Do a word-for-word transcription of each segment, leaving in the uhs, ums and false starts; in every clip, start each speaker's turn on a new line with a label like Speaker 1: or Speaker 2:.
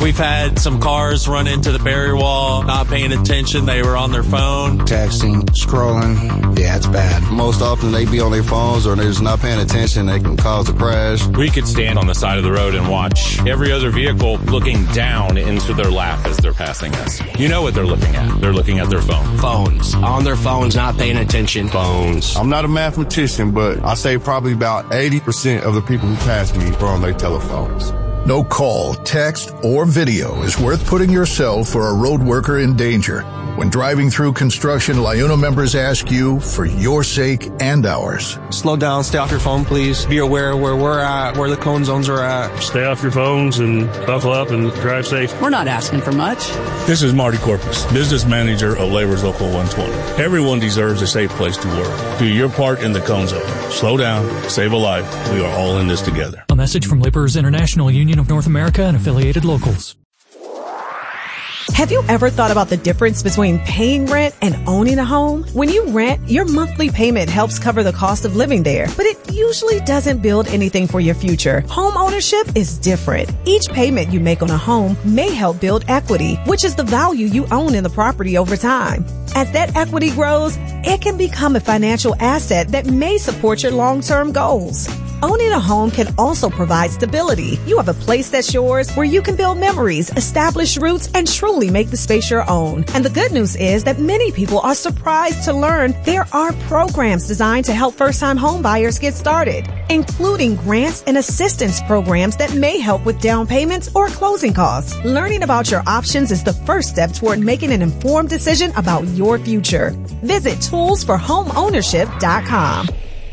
Speaker 1: We've had some cars run into the barrier wall, not paying attention. They were on their phone.
Speaker 2: Texting, scrolling. Yeah, it's bad.
Speaker 3: Most often they be on their phones or they're just not paying attention. They can cause a crash.
Speaker 4: We could stand on the side of the road and watch every other vehicle looking down into their lap as they're passing us. You know what they're looking at. They're looking at their phone.
Speaker 5: Phones. On their phones, not paying attention. Phones.
Speaker 6: I'm not a mathematician, but I say probably about eighty percent of the people who pass me are on their telephones.
Speaker 7: No call, text, or video is worth putting yourself or a road worker in danger. When driving through construction, LiUNA members ask you for your sake and ours.
Speaker 8: Slow down, stay off your phone, please. Be aware where we're at, where the cone zones are at.
Speaker 9: Stay off your phones and buckle up and drive safe.
Speaker 10: We're not asking for much.
Speaker 11: This is Marty Corpus, business manager of Labor's Local one twenty. Everyone deserves a safe place to work. Do your part in the cone zone. Slow down, save a life. We are all in this together.
Speaker 12: A message from Laborers International Union of North America and affiliated locals.
Speaker 13: Have you ever thought about the difference between paying rent and owning a home? When you rent, your monthly payment helps cover the cost of living there, but it usually doesn't build anything for your future. Home ownership is different. Each payment you make on a home may help build equity, which is the value you own in the property over time. As that equity grows, it can become a financial asset that may support your long-term goals. Owning a home can also provide stability. You have a place that's yours where you can build memories, establish roots, and truly make the space your own. And the good news is that many people are surprised to learn there are programs designed to help first-time home buyers get started, including grants and assistance programs that may help with down payments or closing costs. Learning about your options is the first step toward making an informed decision about your future. Visit tools for home ownership dot com.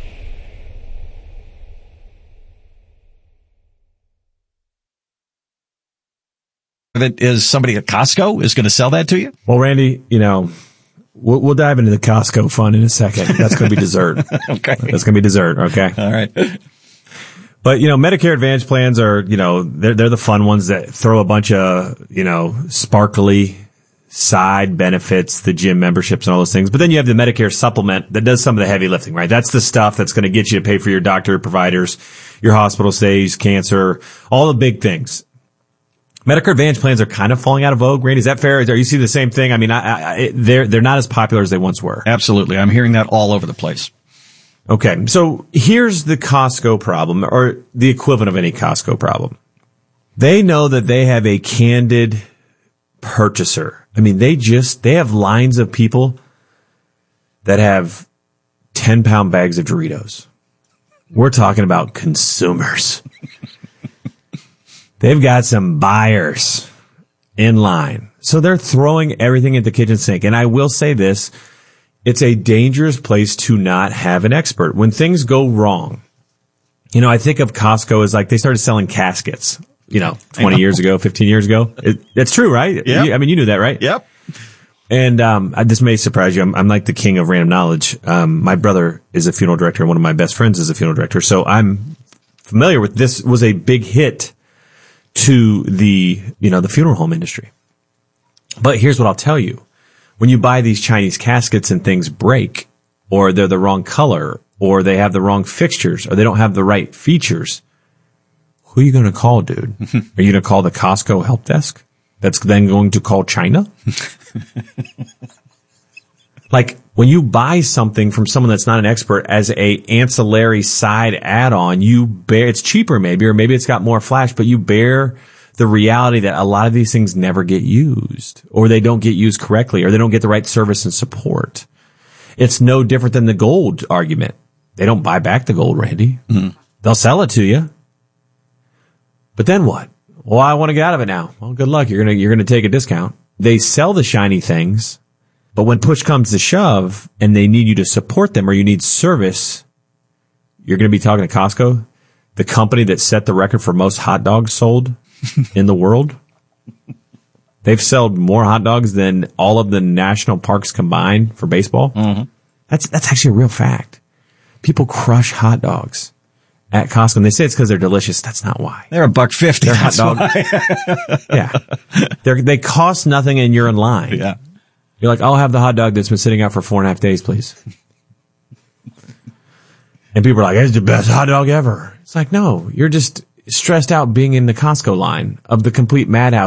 Speaker 14: That is somebody at Costco is going to sell that to you?
Speaker 15: Well, Randy, you know, we'll, we'll dive into the Costco fun in a second. That's going to be dessert.
Speaker 14: Okay.
Speaker 15: That's going to be dessert. Okay.
Speaker 14: All right.
Speaker 15: But, you know, Medicare Advantage plans are, you know, they're, they're the fun ones that throw a bunch of, you know, sparkly side benefits, the gym memberships and all those things. But then you have the Medicare supplement that does some of the heavy lifting, right? That's the stuff that's going to get you to pay for your doctor, providers, your hospital stays, cancer, all the big things. Medicare Advantage plans are kind of falling out of vogue. Randy, is that fair? Are you see the same thing? I mean, I, I, they're they're not as popular as they once were.
Speaker 14: Absolutely. I'm hearing that all over the place.
Speaker 15: Okay. So here's the Costco problem, or the equivalent of any Costco problem. They know that they have a candid purchaser. I mean, they just, they have lines of people that have ten pound bags of Doritos. We're talking about consumers. They've got some buyers in line. So they're throwing everything at the kitchen sink. And I will say this, it's a dangerous place to not have an expert. When things go wrong, you know, I think of Costco as like they started selling caskets, you know, twenty know. years ago, fifteen years ago. It, it's true, right?
Speaker 14: Yeah.
Speaker 15: I mean, you knew that, right?
Speaker 14: Yep.
Speaker 15: And um this may surprise you. I'm, I'm like the king of random knowledge. Um My brother is a funeral director, and one of my best friends is a funeral director. So I'm familiar with this. Was a big hit to the, you know, the funeral home industry. But here's what I'll tell you. When you buy these Chinese caskets and things break, or they're the wrong color, or they have the wrong fixtures, or they don't have the right features, who are you going to call, dude? Are you going to call the Costco help desk? That's then going to call China? Like, when you buy something from someone that's not an expert as a ancillary side add-on, you bear, it's cheaper maybe, or maybe it's got more flash, but you bear the reality that a lot of these things never get used, or they don't get used correctly, or they don't get the right service and support. It's no different than the gold argument. They don't buy back the gold, Randy. Mm-hmm. They'll sell it to you. But then what? Well, I want to get out of it now. Well, good luck. You're going to, you're going to take a discount. They sell the shiny things. But when push comes to shove and they need you to support them, or you need service, you're going to be talking to Costco, the company that set the record for most hot dogs sold in the world. They've sold more hot dogs than all of the national parks combined for baseball. Mm-hmm. That's, that's actually a real fact. People crush hot dogs at Costco, and they say it's because they're delicious. That's not why.
Speaker 14: They're a buck fifty.
Speaker 15: They're hot dogs. Yeah. They're, they cost nothing and you're in line.
Speaker 14: Yeah.
Speaker 15: You're like, I'll have the hot dog that's been sitting out for four and a half days, please. And people are like, it's the best hot dog ever. It's like, no, you're just stressed out being in the Costco line of the complete madhouse.